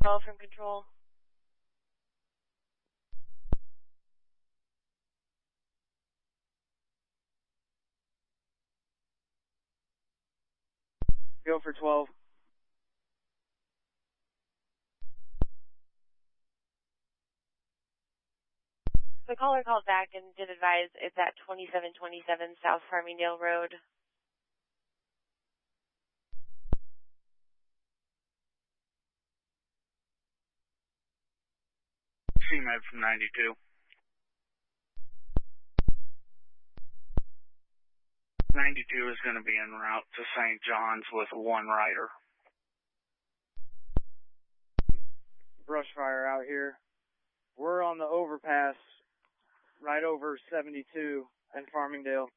Call from control. Go for 12. The caller called back and did advise it's at 2727 South Farmingdale Road. CMed from 92. 92 is going to be en route to St. John's with one rider. Brush fire out here. We're on the overpass right over 72 in Farmingdale.